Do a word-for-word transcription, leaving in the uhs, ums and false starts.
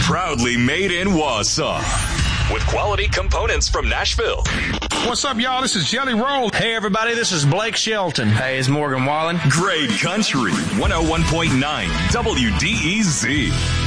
Proudly made in Wausau. With quality components from Nashville. What's up, y'all? This is Jelly Roll. Hey, everybody, this is Blake Shelton. Hey, it's Morgan Wallen. Great Country, one oh one point nine W D E Z.